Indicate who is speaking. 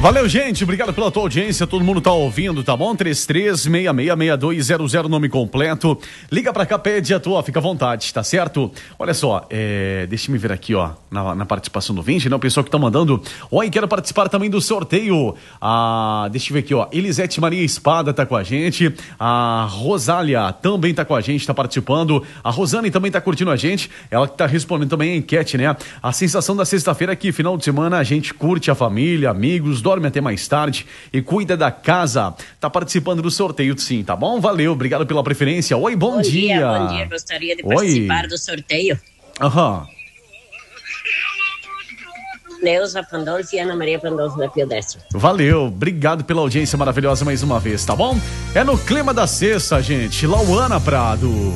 Speaker 1: Valeu, gente, obrigado pela tua audiência, todo mundo tá ouvindo, tá bom? 33666200, nome completo. Liga pra cá, pede a tua, fica à vontade, tá certo? Olha só, deixa eu ver aqui, ó, na participação do 20, né? O pessoal que tá mandando, oi, quero participar também do sorteio. Deixa eu ver aqui, ó, Elisete Maria Espada tá com a gente, a Rosália também tá com a gente, tá participando, a Rosane também tá curtindo a gente, ela que tá respondendo também a enquete, né? A sensação da sexta-feira é que final de semana a gente curte a família, amigos, dorme até mais tarde e cuida da casa. Tá participando do sorteio, sim, tá bom? Valeu, obrigado pela preferência. Oi, bom dia.
Speaker 2: Bom dia, gostaria de participar do sorteio.
Speaker 1: Aham.
Speaker 2: Neuza Pandolfi e Ana Maria Pandolfi da Pio Destro.
Speaker 1: Valeu, obrigado pela audiência maravilhosa mais uma vez, tá bom? É no clima da sexta, gente. Lauana Prado.